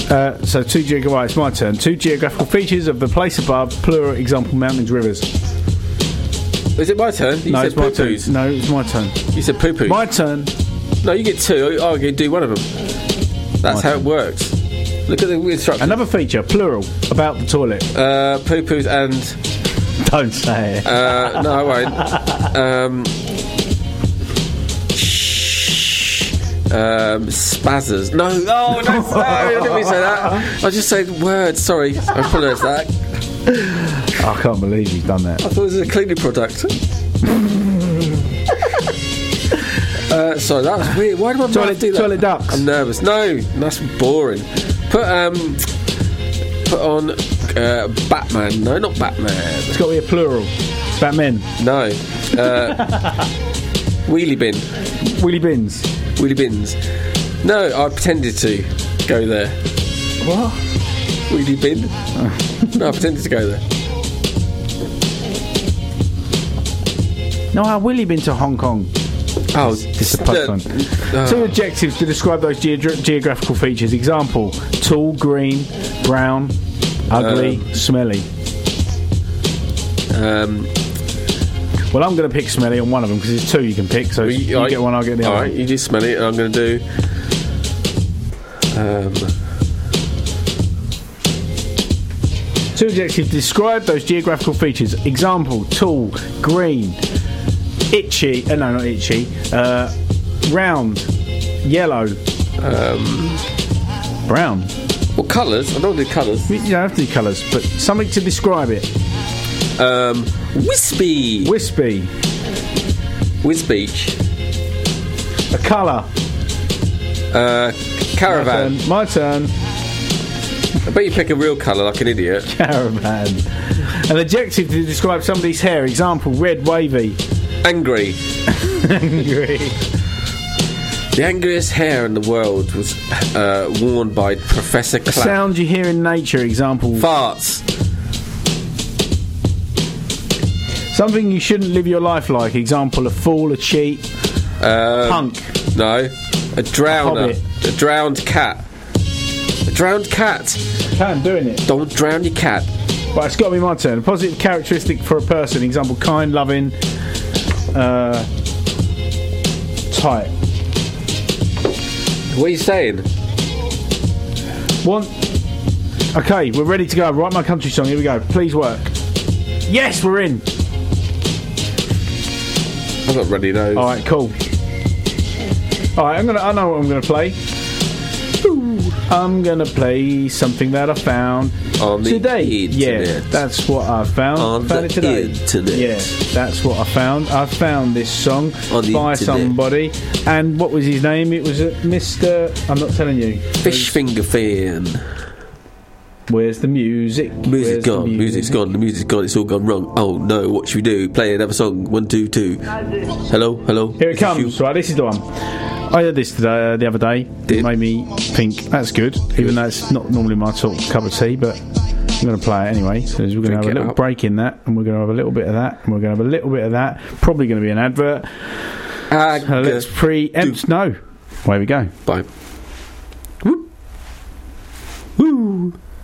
So it's my turn. 2 geographical features of the place above, plural, example, mountains, rivers. Is it my turn? You said it's my turn. poo-poos. No, it's my turn. You said poo-poo. My turn. No, you get 2. I'm going to do one of them. That's how it works. Look at the instructions. Another feature, plural, about the toilet. Poo-poos and... Don't say it. No, I won't. Spazzers. No, I didn't mean to say that. I just said words. Sorry, I apologise for that. I can't believe you've done that. I thought it was a cleaning product. Sorry, that was weird. Why do I do that? Toilet ducks. I'm nervous. No, that's boring. Put on Batman. No, not Batman. It's got to be a plural. Batman. No. Wheelie bin. Wheelie bins. Wheelie bins. No, I pretended to go there. What? Wheelie bin? No, I pretended to go there. No, I really been to Hong Kong. Oh, it's a pub one. 2 adjectives to describe those geographical features. Example: tall, green, brown, ugly, smelly. Well, I'm going to pick smelly on one of them because there's 2 you can pick. So you get one, I'll get the other. All right, you do smelly, and I'm going to do. Two adjectives to describe those geographical features. Example: tall, green, itchy. No, not itchy. Round, yellow, brown. What colours? I don't do colours. You don't have to do colours, but something to describe it. Wispy. Wispy. Wisbeach. A colour. Caravan. My turn. I bet you pick a real colour like an idiot. Caravan. An adjective to describe somebody's hair. Example: red, wavy. Angry. Angry. The angriest hair in the world was worn by Professor Clapp. Sound you hear in nature. Example: farts. Something you shouldn't live your life like. Example: a fool, a cheat, punk. No, a drowner. A drowned cat. A drowned cat. I'm doing it. Don't drown your cat. Right, it's got to be my turn. A positive characteristic for a person. Example: kind, loving, tight. What are you saying? One. Okay, we're ready to go. Write my country song. Here we go. Please work. Yes, we're in. I've got ready those. All right, cool. All right, I know what I'm gonna play. I'm gonna play something that I found on the today. Internet. Yeah, that's what I found. On found the it today. Internet. Yeah, that's what I found. I found this song on the by Internet. Somebody, and what was his name? It was Mr. I'm not telling you. Fish Finger Fan. Where's the music? Music's gone. Music's gone. The music's gone. It's all gone wrong. Oh no! What should we do? Play another song. 1, 2, 2. Hello, hello. Here it comes. Right, this is the one. I heard this today, the other day. It made me think that's good, even though it's not normally my sort of cup of tea. But I'm going to play it anyway. So we're going to have a little break in that, and we're going to have a little bit of that, and we're going to have a little bit of that. Probably going to be an advert. So let's preempt. No. Away we go. Bye.